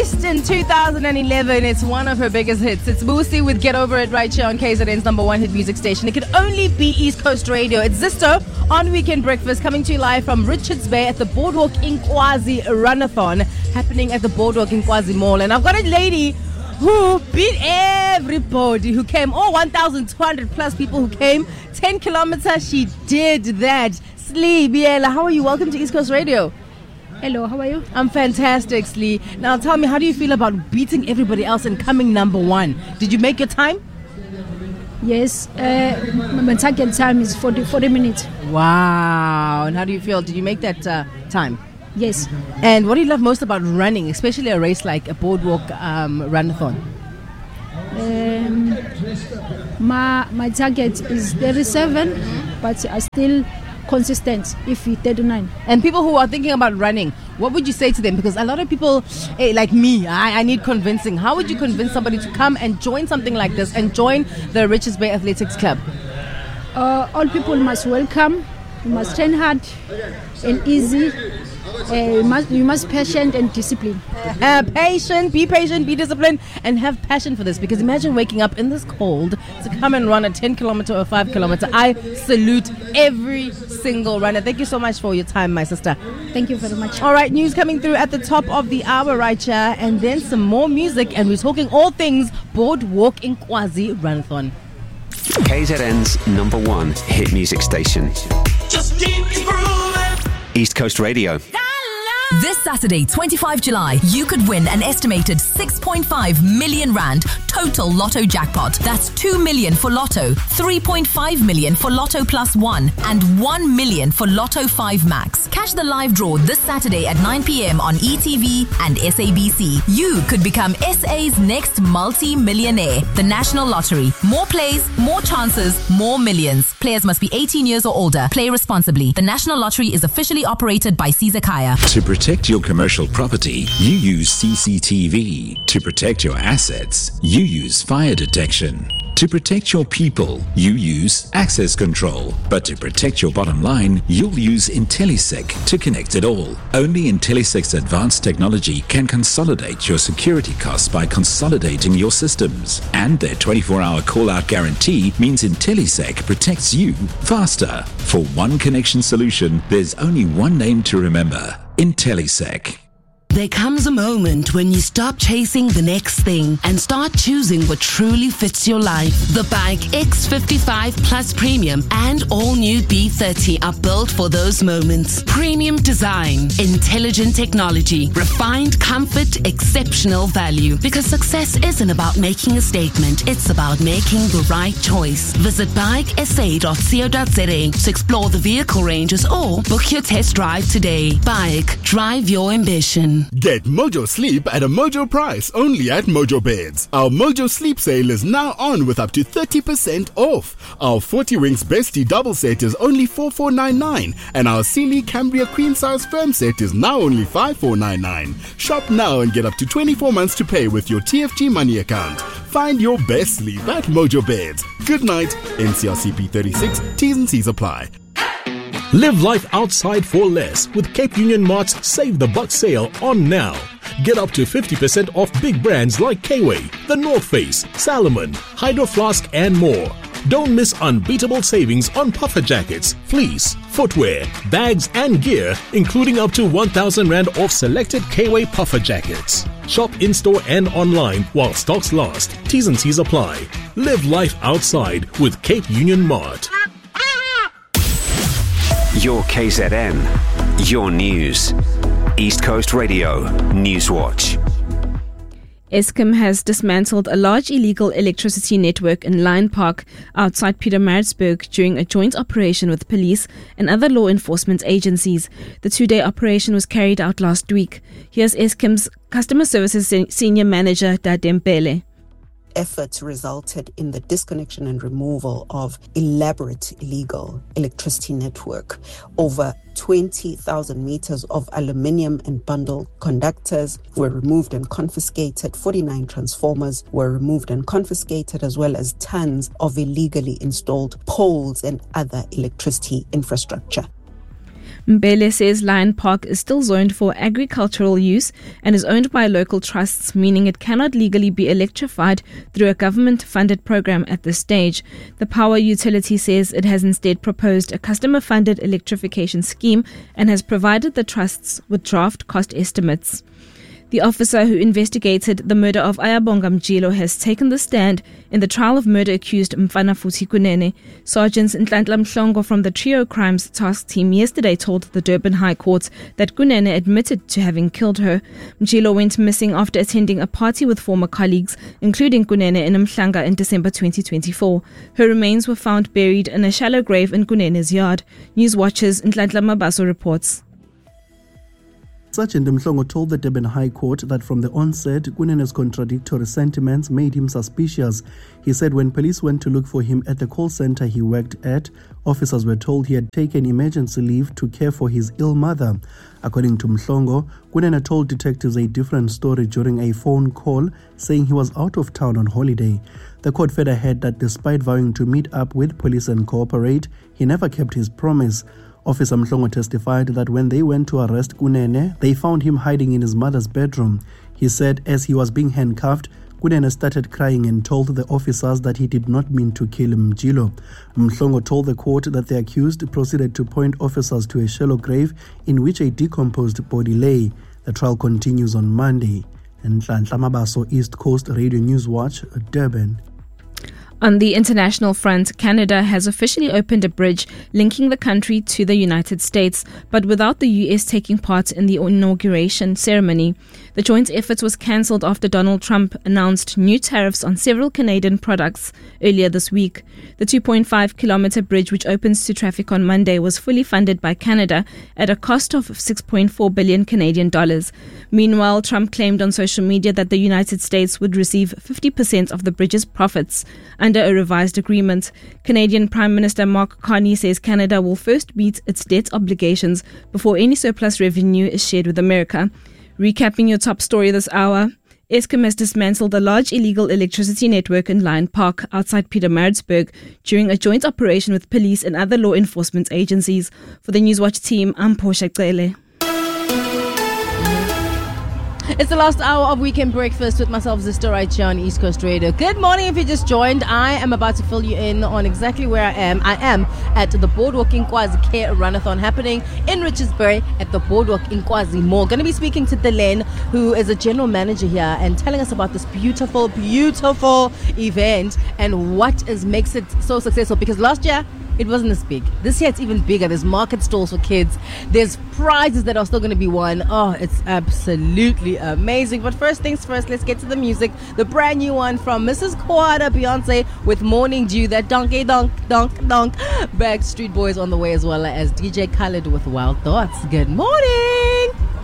released in 2011. It's one of her biggest hits. It's Boosie with Get Over It right here on KZN's number one hit music station. It could only be East Coast Radio. It's Zisto on Weekend Breakfast, coming to you live from Richards Bay at the Boardwalk Inkwazi Runathon, happening at the Boardwalk Inkwazi Mall. And I've got a lady who beat everybody who came, 1,200 plus people who came. 10 kilometers, she did that. Slee Biela, how are you? Welcome to East Coast Radio. Hello, how are you? I'm fantastic, Slee. Now tell me, how do you feel about beating everybody else and coming number one? Did you make your time? Yes, my target time is 40 minutes. Wow. And how do you feel? Did you make that time? Yes. And what do you love most about running, especially a race like a Boardwalk Runathon? My target is 37, but I still consistent if it's 39. And people who are thinking about running, what would you say to them? Because a lot of people, like me, I need convincing. How would you convince somebody to come and join something like this and join the Richards Bay Athletics Club? All people must welcome. You must train hard and easy. You must be patient and disciplined. Be patient, be disciplined, and have passion for this. Because imagine waking up in this cold to come and run a 10 kilometer or 5 kilometer. I salute every single runner. Thank you so much for your time, my sister. Thank you very much. All right, news coming through at the top of the hour right here, and then some more music, and we're talking all things Boardwalk Inkwazi Runathon. KZN's number one hit music station. Just keep grooving. East Coast Radio. This Saturday, 25 July, you could win an estimated 6.5 million rand total lotto jackpot. That's 2 million for lotto, 3.5 million for lotto plus 1, and 1 million for lotto 5 max. Catch the live draw this Saturday at 9 p.m. on ETV and SABC. You could become SA's next multi-millionaire. The National Lottery. More plays, more chances, more millions. Players must be 18 years or older. Play responsibly. The National Lottery is officially operated by Caesar Kaya. To protect your commercial property, you use CCTV. To protect your assets, you use fire detection. To protect your people, you use access control. But to protect your bottom line, you'll use IntelliSec to connect it all. Only IntelliSec's advanced technology can consolidate your security costs by consolidating your systems. And their 24-hour call-out guarantee means IntelliSec protects you faster. For one connection solution, there's only one name to remember: IntelliSec. There comes a moment when you stop chasing the next thing and start choosing what truly fits your life. The Bike X55 Plus Premium and all new B30 are built for those moments. Premium design, intelligent technology, refined comfort, exceptional value. Because success isn't about making a statement, it's about making the right choice. Visit bikesa.co.za to explore the vehicle ranges or book your test drive today. Bike, drive your ambition. Get Mojo Sleep at a Mojo price only at Mojo Beds. Our Mojo Sleep sale is now on with up to 30% off. Our 40 Winks Bestie double set is only 4499, and our Sealy Cambria Queen Size Firm set is now only 5499. Shop now and get up to 24 months to pay with your TFG money account. Find your best sleep at Mojo Beds. Good night. NCRCP 36. T's and C's apply. Live life outside for less with Cape Union Mart's Save the Buck sale on now. Get up to 50% off big brands like K-Way, The North Face, Salomon, Hydro Flask, and more. Don't miss unbeatable savings on puffer jackets, fleece, footwear, bags, and gear, including up to 1,000 Rand off selected K-Way puffer jackets. Shop in-store and online while stocks last. T's and C's apply. Live life outside with Cape Union Mart. Your KZN, your news. East Coast Radio, Newswatch. Eskom has dismantled a large illegal electricity network in Lion Park outside Pietermaritzburg during a joint operation with police and other law enforcement agencies. The two-day operation was carried out last week. Here's Eskom's Customer Services Senior Manager, Dadempele. Efforts resulted in the disconnection and removal of elaborate illegal electricity network. Over 20,000 meters of aluminium and bundle conductors were removed and confiscated. 49 transformers were removed and confiscated, as well as tons of illegally installed poles and other electricity infrastructure. Mbele says Lion Park is still zoned for agricultural use and is owned by local trusts, meaning it cannot legally be electrified through a government-funded program at this stage. The power utility says it has instead proposed a customer-funded electrification scheme and has provided the trusts with draft cost estimates. The officer who investigated the murder of Ayabonga Mjilo has taken the stand in the trial of murder-accused Mfana Futhi Kunene. Sergeants Nhlanhla Mhlongo from the Trio Crimes Task Team yesterday told the Durban High Court that Kunene admitted to having killed her. Mjilo went missing after attending a party with former colleagues, including Kunene in Mhlanga in December 2024. Her remains were found buried in a shallow grave in Kunene's yard. Newswatch's Nhlanhla Mabaso reports. Sergeant Mhlongo told the Durban High Court that from the onset, Kunene's contradictory sentiments made him suspicious. He said when police went to look for him at the call center he worked at, officers were told he had taken emergency leave to care for his ill mother. According to Mhlongo, Kunene told detectives a different story during a phone call, saying he was out of town on holiday. The court further ahead that despite vowing to meet up with police and cooperate, he never kept his promise. Officer Mhlongo testified that when they went to arrest Kunene, they found him hiding in his mother's bedroom. He said as he was being handcuffed, Kunene started crying and told the officers that he did not mean to kill Mjilo. Mhlongo told the court that the accused proceeded to point officers to a shallow grave in which a decomposed body lay. The trial continues on Monday. Nhlanhla Mabaso, East Coast Radio News Watch, Durban. On the international front, Canada has officially opened a bridge linking the country to the United States, but without the US taking part in the inauguration ceremony. The joint effort was cancelled after Donald Trump announced new tariffs on several Canadian products earlier this week. The 2.5-kilometre bridge, which opens to traffic on Monday, was fully funded by Canada at a cost of $6.4 billion Canadian dollars. Meanwhile, Trump claimed on social media that the United States would receive 50% of the bridge's profits under a revised agreement. Canadian Prime Minister Mark Carney says Canada will first meet its debt obligations before any surplus revenue is shared with America. Recapping your top story this hour, Eskom has dismantled a large illegal electricity network in Lion Park outside Pietermaritzburg during a joint operation with police and other law enforcement agencies. For the Newswatch team, I'm Portia Cele. It's the last hour of Weekend Breakfast with myself, Zisto, right here on East Coast Radio. Good morning if you just joined. I am about to fill you in on exactly where I am. I am at the Boardwalk Inkwazi Care Runathon happening in Richards Bay at the Boardwalk Inkwazi Mall. Going to be speaking to Dylan, who is a general manager here, and telling us about this beautiful, beautiful event and what makes it so successful. Because last year, it wasn't this big. This year it's even bigger. There's market stalls for kids. There's prizes that are still going to be won. Oh, it's absolutely amazing. But first things first, let's get to the music. The brand new one from Mrs. Kwada, Beyonce with Morning Dew. That donkey donk donk donk. Backstreet Boys on the way, as well as DJ Khaled with Wild Thoughts. Good morning.